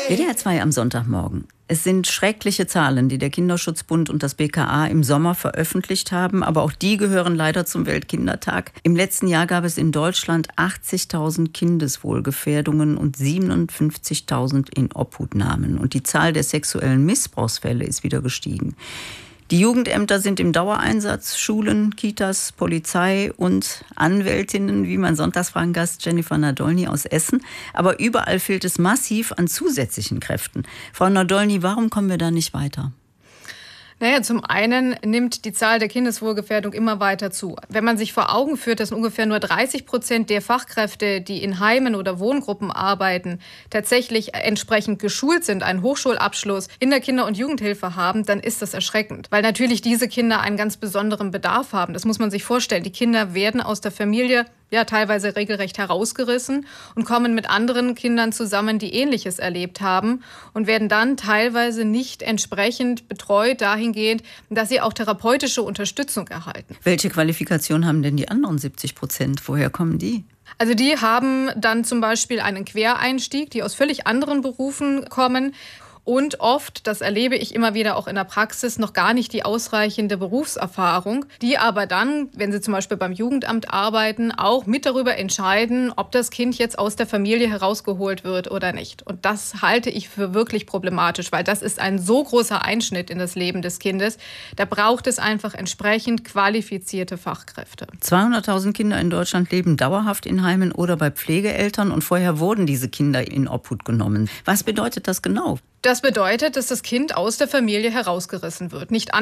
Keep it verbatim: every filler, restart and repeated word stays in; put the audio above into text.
W D R zwei am Sonntagmorgen. Es sind schreckliche Zahlen, die der Kinderschutzbund und das B K A im Sommer veröffentlicht haben. Aber auch die gehören leider zum Weltkindertag. Im letzten Jahr gab es in Deutschland achtzigtausend Kindeswohlgefährdungen und siebenundfünfzigtausend Inobhutnahmen. Und die Zahl der sexuellen Missbrauchsfälle ist wieder gestiegen. Die Jugendämter sind im Dauereinsatz, Schulen, Kitas, Polizei und Anwältinnen, wie mein Sonntagsfragengast Jennifer Nadolny aus Essen. Aber überall fehlt es massiv an zusätzlichen Kräften. Frau Nadolny, warum kommen wir da nicht weiter? Naja, zum einen nimmt die Zahl der Kindeswohlgefährdung immer weiter zu. Wenn man sich vor Augen führt, dass ungefähr nur dreißig Prozent der Fachkräfte, die in Heimen oder Wohngruppen arbeiten, tatsächlich entsprechend geschult sind, einen Hochschulabschluss in der Kinder- und Jugendhilfe haben, dann ist das erschreckend. Weil natürlich diese Kinder einen ganz besonderen Bedarf haben. Das muss man sich vorstellen. Die Kinder werden aus der Familie ja teilweise regelrecht herausgerissen und kommen mit anderen Kindern zusammen, die Ähnliches erlebt haben und werden dann teilweise nicht entsprechend betreut dahingehend, dass sie auch therapeutische Unterstützung erhalten. Welche Qualifikation haben denn die anderen siebzig Prozent? Woher kommen die? Also die haben dann zum Beispiel einen Quereinstieg, die aus völlig anderen Berufen kommen. Und oft, das erlebe ich immer wieder auch in der Praxis, noch gar nicht die ausreichende Berufserfahrung, die aber dann, wenn sie zum Beispiel beim Jugendamt arbeiten, auch mit darüber entscheiden, ob das Kind jetzt aus der Familie herausgeholt wird oder nicht. Und das halte ich für wirklich problematisch, weil das ist ein so großer Einschnitt in das Leben des Kindes. Da braucht es einfach entsprechend qualifizierte Fachkräfte. zweihunderttausend Kinder in Deutschland leben dauerhaft in Heimen oder bei Pflegeeltern und vorher wurden diese Kinder in Obhut genommen. Was bedeutet das genau? Das bedeutet, dass das Kind aus der Familie herausgerissen wird. Nicht